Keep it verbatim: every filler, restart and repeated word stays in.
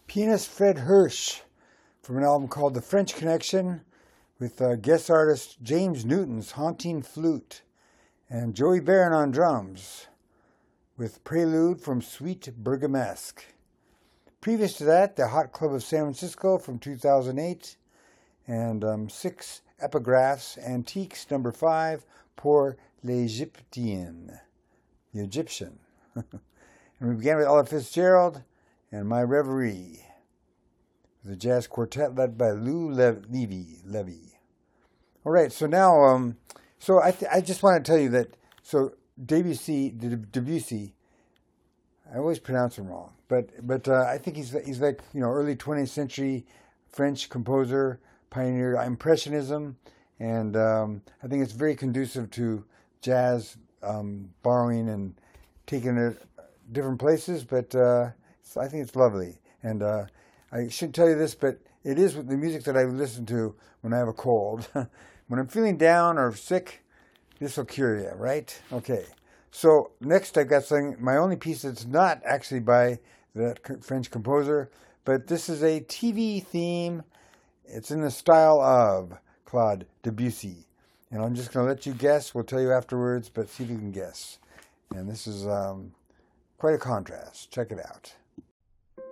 Pianist Fred Hirsch from an album called The French Connection with uh, guest artist James Newton's Haunting Flute and Joey Barron on drums with Prelude from Sweet Bergamasque. Previous to that, The Hot Club of San Francisco from two thousand eight and um, Six Epigraphs, Antiques number five, Pour l'Egyptien, the Egyptian. And we began with Ella Fitzgerald and My Reverie, the jazz quartet led by Lou Le- Levy. Levy. All right, so now, um, so I th- I just want to tell you that so Debussy, Debussy, I always pronounce him wrong, but but uh, I think he's he's like you know early twentieth century French composer, pioneer Impressionism, and um, I think it's very conducive to jazz um, borrowing and taking it different places, but uh, I think it's lovely. And uh, I should tell you this, but it is the music that I listen to when I have a cold. When I'm feeling down or sick, this will cure you, right? Okay. So next I've got something, my only piece that's not actually by that French composer, but this is a T V theme. It's in the style of Claude Debussy. And I'm just going to let you guess. We'll tell you afterwards, but see if you can guess. And this is um, quite a contrast. Check it out.